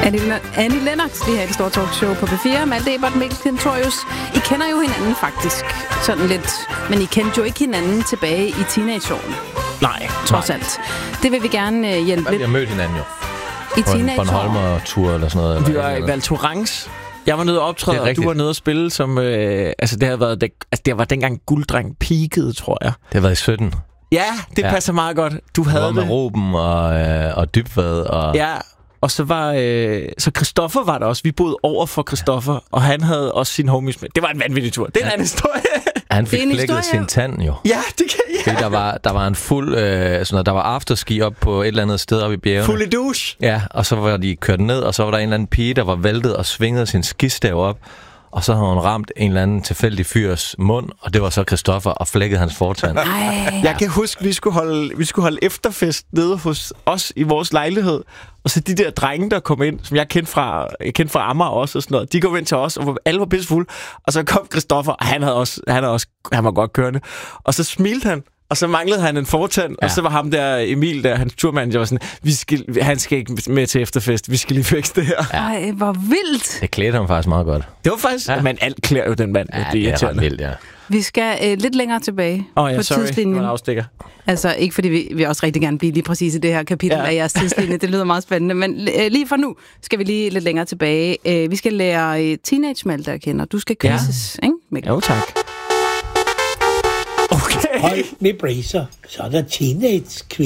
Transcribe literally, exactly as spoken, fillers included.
Annie, Annie Lennox, lige her i det store talkshow på P fire. Malte Ebert, Mikkel Klintorius. I kender jo hinanden faktisk sådan lidt, men I kendte jo ikke hinanden tilbage i teenageårene. Nej. Trods alt. Det vil vi gerne uh, hjælpe lidt. Vi har mødt hinanden jo. I teenageårene. På en Bornholmer-tur eller sådan noget. Vi var i Val Thorens. Jeg var nede og optræde, og du var nede og spille som... Øh, altså, det har været... Det, altså, det var dengang Gulddreng peakede, tror jeg. Det har været i sytten. Ja, det ja. passer meget godt. Du havde det. med Ruben og, øh, og Dybvad og... Ja, og så var... Øh, så Christoffer var der også. Vi boede over for Christoffer, ja. og han havde også sin homies med. Det var en vanvittig tur. Det er en ja. anden historie. Han fik flækket sin tand jo. Ja, det kan jeg. Ja. Der var, der var en fuld... Øh, sådan noget, der var afterski op på et eller andet sted oppe i bjergene. Fuld i douche. Ja, og så var de kørt ned, og så var der en eller anden pige, der var væltet og svingede sin skistav op. Og så havde hun ramt en eller anden tilfældig fyrs mund, og det var så Christoffer, og flækkede hans fortand. Ej. Jeg kan huske, at vi skulle holde, vi skulle holde efterfest nede hos os i vores lejlighed. Og så de der drenge, der kom ind, som jeg kendte fra, jeg kendte fra Amager også, og sådan noget, de kom ind til os, og alle var pissefulde. Og så kom Christoffer, og han, havde også, han, havde også, han var godt kørende. Og så smilte han. Og så manglede han en fortand, ja. og så var ham der, Emil, der, hans turmanager, var sådan, vi skal, han skal ikke med til efterfest, vi skal lige fikse det her. Ja. Ej, hvor vildt. Det klædte ham faktisk meget godt. Det var faktisk, ja. men alt klæder jo den mand. Ja, det er, det er ret vildt, ja. Vi skal øh, lidt længere tilbage oh, ja, på sorry. tidslinjen. Afstikker. Altså, ikke fordi vi vil også rigtig gerne blive lige præcis i det her kapitel ja. af jeres tidslinje. Det lyder meget spændende. Men øh, lige for nu skal vi lige lidt længere tilbage. Øh, vi skal lære øh, teenage-Malte at kende. Du skal quizzes, ja. ikke, Mikkel? Jo, tak. Okay. Hold med bracer, så er der teenage